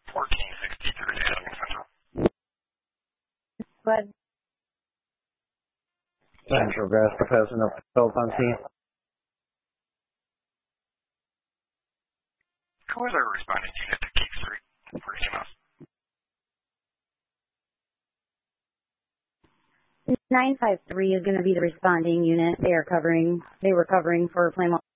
1463 Adams Central. But Central Gas Professor of Health on scene. Who was our responding unit to Keith Street for EMS? 953 is going to be the responding unit. They were covering for Flame